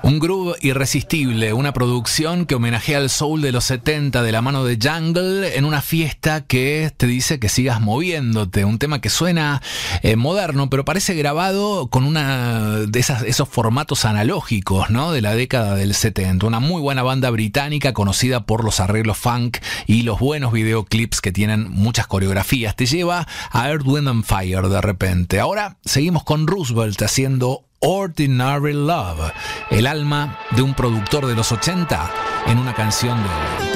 Un groove irresistible, una producción que homenajea al soul de los 70 de la mano de Jungle en una fiesta que te dice que sigas moviéndote. Un tema que suena moderno, pero parece grabado con una de esos formatos analógicos, ¿no? De la década del 70. Una muy buena banda británica conocida por los arreglos funk y los buenos videoclips que tienen muchas coreografías. Te lleva a Earth, Wind and Fire de repente. Ahora seguimos con Roosevelt haciendo Ordinary Love, el alma de un productor de los 80 en una canción de